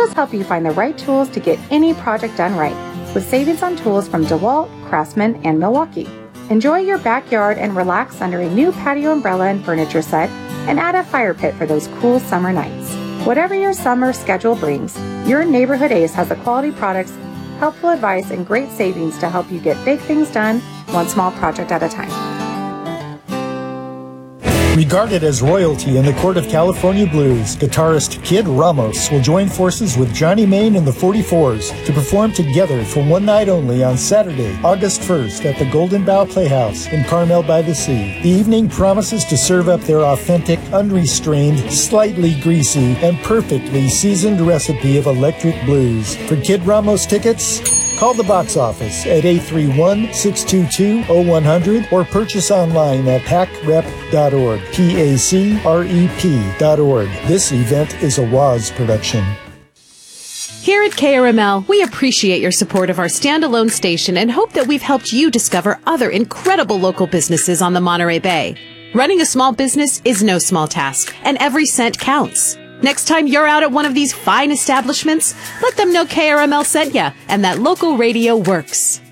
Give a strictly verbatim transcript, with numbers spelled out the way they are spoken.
us help you find the right tools to get any project done right, with savings on tools from DeWalt, Craftsman, and Milwaukee. Enjoy your backyard and relax under a new patio umbrella and furniture set, and add a fire pit for those cool summer nights. Whatever your summer schedule brings, your Neighborhood Ace has the quality products, helpful advice, and great savings to help you get big things done, one small project at a time. Regarded as royalty in the court of California blues, guitarist Kid Ramos will join forces with Johnny Main and the forty-fours to perform together for one night only on Saturday, August first at the Golden Bough Playhouse in Carmel by the Sea. The evening promises to serve up their authentic, unrestrained, slightly greasy, and perfectly seasoned recipe of electric blues. For Kid Ramos tickets, call the box office at eight three one, six two two, zero one zero zero or purchase online at pac rep dot org. P A C R E P dot org. This event is a W A Z production. Here at K R M L, we appreciate your support of our standalone station and hope that we've helped you discover other incredible local businesses on the Monterey Bay. Running a small business is no small task, and every cent counts. Next time you're out at one of these fine establishments, let them know K R M L sent ya and that local radio works.